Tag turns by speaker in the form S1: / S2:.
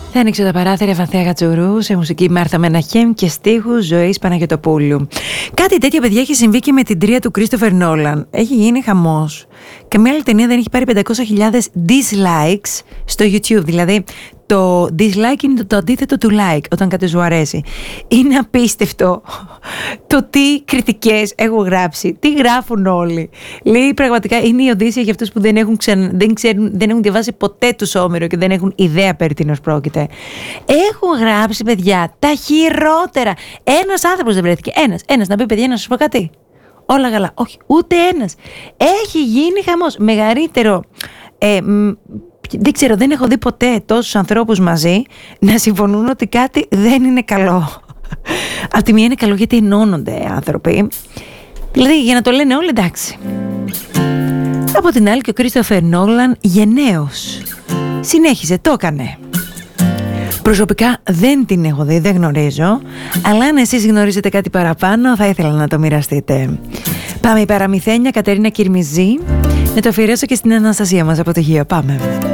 S1: Θα ανοίξω τα παράθυρα Βαθέα Κατσουρού σε μουσική Μάρθα Μεναχέμ και στίχους Ζωής Παναγιωτοπούλου. Κάτι τέτοιο, παιδιά, έχει συμβεί και με την τρία του Κρίστοφερ Νόλαν. Έχει γίνει χαμός. Καμία άλλη ταινία δεν έχει πάρει 500.000 dislikes στο YouTube. Δηλαδή, το dislike είναι το αντίθετο του like όταν κάτι σου αρέσει. Είναι απίστευτο το τι κριτικές έχω γράψει, τι γράφουν όλοι. Λέει πραγματικά είναι η Οδύσσεια για αυτούς που δεν έχουν διαβάσει ποτέ του Όμηρο και δεν έχουν ιδέα περί τίνος πρόκειται. Έχω γράψει, παιδιά, τα χειρότερα. Ένας άνθρωπος δεν βρέθηκε. Ένας να πει, παιδιά, να σας πω κάτι. Όλα καλά. Όχι, ούτε ένας. Έχει γίνει χαμός. Μεγαλύτερο. Δεν ξέρω, δεν έχω δει ποτέ τόσους ανθρώπους μαζί να συμφωνούν ότι κάτι δεν είναι καλό. Απ' τη μία είναι καλό γιατί ενώνονται άνθρωποι. Δηλαδή για να το λένε όλοι, εντάξει. Από την άλλη και ο Κρίστοφερ Νόλαν γενναίος συνέχιζε, το έκανε. Προσωπικά δεν την έχω δει, δεν γνωρίζω. Αλλά αν εσείς γνωρίζετε κάτι παραπάνω, θα ήθελα να το μοιραστείτε. Πάμε η παραμυθένια Κατερίνα Κυρμιζή. Να το αφιερώσω και στην Αναστασία μας από το Χίο. Πάμε.